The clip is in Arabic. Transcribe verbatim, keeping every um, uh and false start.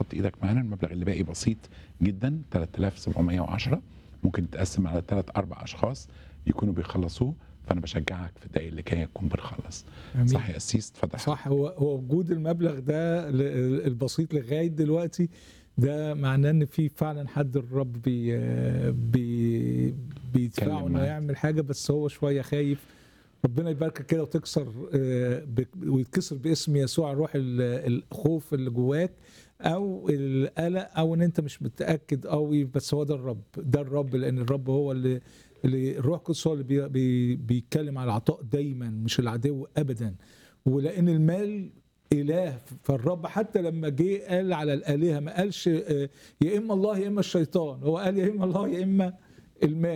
حط ايدك معانا. المبلغ اللي باقي بسيط جدا ثلاثة آلاف وسبعمائة وعشرة، ممكن تقسم على ثلاث اربع اشخاص يكونوا بيخلصوه، فانا بشجعك في الدقايق اللي جايه تكون بنخلص. صح جميل. يا قسيس؟ اتفضل. صح. هو هو وجود المبلغ ده ل- البسيط لغايه دلوقتي، ده معناه ان في فعلا حد الرب بي بي بيدفعه اتكلم انه معاك. يعمل حاجه، بس هو شويه خايف. ربنا يباركك كده وتكسر آه، ب- ويتكسر باسم يسوع روح ال- الخوف اللي جواك او القلق، او ان انت مش متاكد قوي. بس هو ده الرب، ده الرب، لان الرب هو اللي اللي الروح القدس هو اللي بي بي بيتكلم على العطاء دايما، مش العدو ابدا. ولان المال اله، فالرب حتى لما جه قال على الالهه ما قالش آه، يا اما الله يا اما الشيطان، هو قال يا اما الله يا اما المال.